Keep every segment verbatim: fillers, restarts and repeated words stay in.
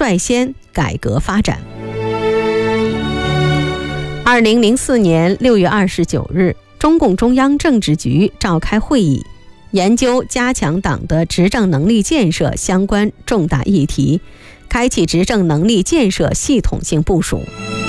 率先改革发展。二零零四年六月二十九日，中共中央政治局召开会议，研究加强党的执政能力建设相关重大议题，开启执政能力建设系统性部署。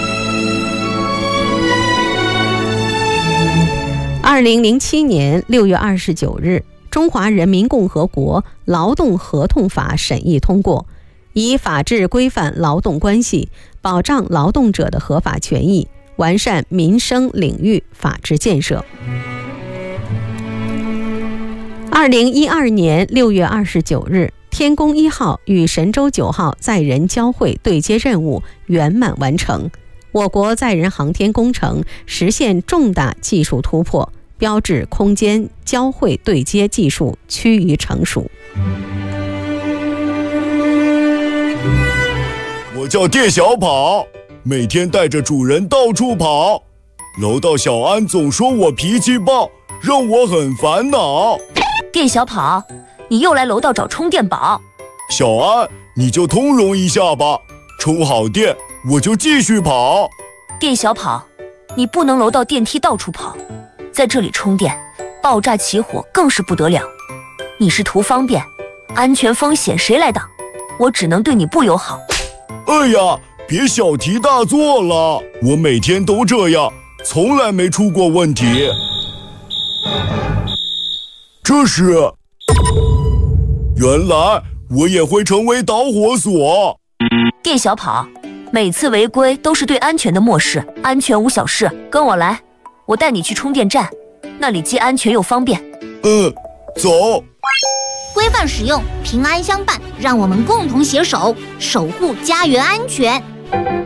二零零七年六月二十九日，中华人民共和国劳动合同法审议通过，以法治规范劳动关系，保障劳动者的合法权益，完善民生领域法治建设。二零一二年六月二十九日，天宫一号与神舟九号载人交会对接任务圆满完成，我国载人航天工程实现重大技术突破，标志空间交会对接技术趋于成熟。 我叫店小跑，每天带着主人到处跑。楼道小安总说我脾气暴，让我很烦恼。 店小跑，你又来楼道找充电宝。 小安，你就通融一下吧，充好电我就继续跑。 店小跑，你不能楼道电梯到处跑，在这里充电，爆炸起火更是不得了。你是图方便，安全风险谁来挡？我只能对你不友好。 哎呀，别小题大做了，我每天都这样，从来没出过问题。这是，原来我也会成为导火索。 店小跑，每次违规都是对安全的漠视，安全无小事，跟我来，我带你去充电站，那里既安全又方便。 嗯，走。 规范使用，平安相伴，让我们共同携手，守护家园安全。